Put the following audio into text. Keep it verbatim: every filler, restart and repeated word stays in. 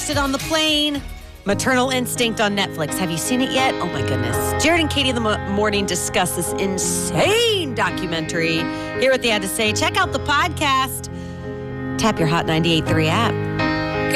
watched it on the plane. Maternal Instinct on Netflix. Have you seen it yet? Oh, my goodness. Jared and Katie in the mo- morning discuss this insane documentary. Hear what they had to say. Check out the podcast. Tap your Hot ninety-eight point three app.